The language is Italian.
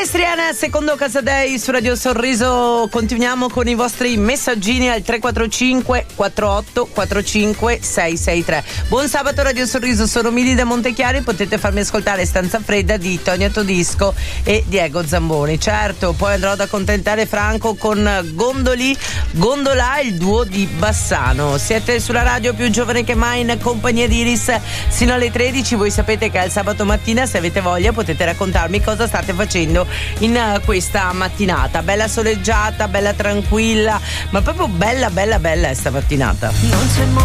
Striana, secondo Casadei su Radio Sorriso. Continuiamo con i vostri messaggini al 345 48 45 663. Buon sabato Radio Sorriso, sono Mili da Montechiari, potete farmi ascoltare Stanza Fredda di Tonia Todisco e Diego Zamboni. Certo, poi andrò ad accontentare Franco con Gondola, il duo di Bassano. Siete sulla radio più giovane che mai in compagnia di Iris sino alle 13. Voi sapete che al sabato mattina, se avete voglia, potete raccontarmi cosa state facendo in questa mattinata. Bella soleggiata, bella tranquilla, ma proprio bella sta mattinata.